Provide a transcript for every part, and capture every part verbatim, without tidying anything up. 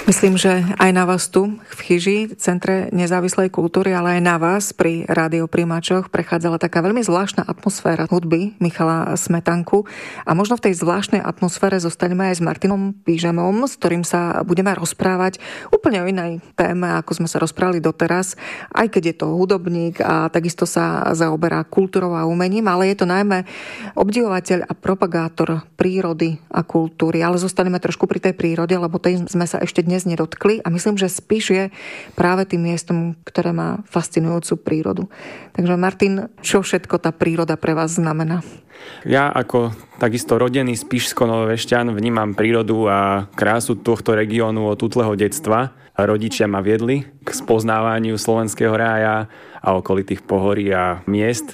Myslím, že aj na vás tu v Chyži, Centre nezávislej kultúry, ale aj na vás pri rádiopríjimačoch prechádzala taká veľmi zvláštna atmosféra hudby Michala Smetanku. A možno v tej zvláštnej atmosfére zostaneme aj s Martinom Pížamom, s ktorým sa budeme rozprávať úplne o inej téme, ako sme sa rozprávali doteraz, aj keď je to hudobník a takisto sa zaoberá kultúrou a umením, ale je to najmä obdivovateľ a propagátor prírody a kultúry. Ale zostaneme trošku pri tej prírode, lebo tej sme sa ešte dnes nedotkli a myslím, že Spiš je práve tým miestom, ktoré má fascinujúcu prírodu. Takže Martin, čo všetko tá príroda pre vás znamená? Ja ako takisto rodený spišsko-novovešťan vnímam prírodu a krásu tohto regiónu od útleho detstva. Rodičia ma viedli k spoznávaniu slovenského rája a okolitých pohorí a miest.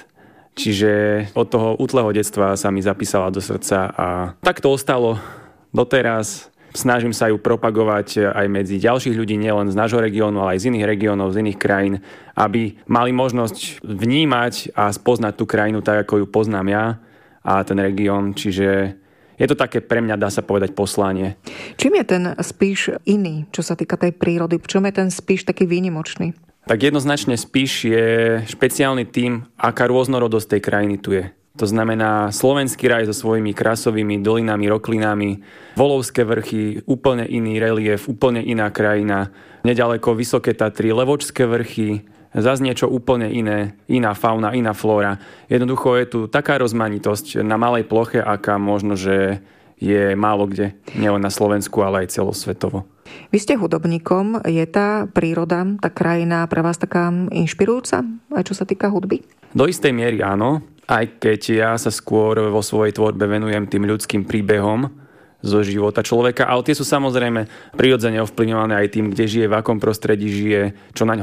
Čiže od toho útleho detstva sa mi zapísala do srdca a tak to ostalo doteraz. Snažím sa ju propagovať aj medzi ďalších ľudí, nielen z nášho regiónu, ale aj z iných regiónov, z iných krajín, aby mali možnosť vnímať a spoznať tú krajinu tak, ako ju poznám ja a ten región. Čiže je to také pre mňa, dá sa povedať, poslanie. Čím je ten Spiš iný, čo sa týka tej prírody? V čom je ten Spiš taký výnimočný? Tak jednoznačne Spiš je špeciálny tým, aká rôznorodosť tej krajiny tu je. To znamená slovenský raj so svojimi krásovými dolinami, roklinami, Volovské vrchy, úplne iný relief, úplne iná krajina, nedaleko Vysoké Tatry, Levočské vrchy, zase niečo úplne iné, iná fauna, iná flóra. Jednoducho je tu taká rozmanitosť na malej ploche, aká možno, že je málo kde, nielen na Slovensku, ale aj celosvetovo. Vy ste hudobníkom, je tá príroda, tá krajina pre vás taká inšpirujúca, aj čo sa týka hudby? Do istej miery áno. Aj keď ja sa skôr vo svojej tvorbe venujem tým ľudským príbehom zo života človeka, ale tie sú samozrejme prirodzene ovplyvňované aj tým, kde žije, v akom prostredí žije, čo na